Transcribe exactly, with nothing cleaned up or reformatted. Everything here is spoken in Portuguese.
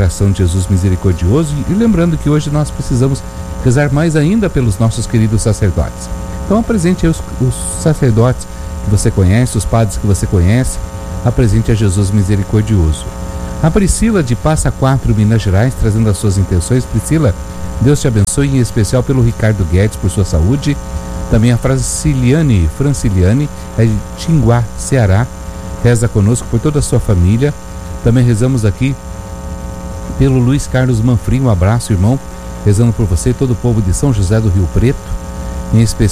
coração de Jesus misericordioso, e lembrando que hoje nós precisamos rezar mais ainda pelos nossos queridos sacerdotes. Então apresente os, os sacerdotes que você conhece, os padres que você conhece, apresente a Jesus misericordioso. A Priscila de Passa Quatro, Minas Gerais, trazendo as suas intenções. Priscila, Deus te abençoe, em especial pelo Ricardo Guedes, por sua saúde. Também a Franciliane, Franciliane, é de Tinguá, Ceará, reza conosco por toda a sua família. Também rezamos aqui pelo Luiz Carlos Manfrim, um abraço, irmão, rezando por você e todo o povo de São José do Rio Preto, em especial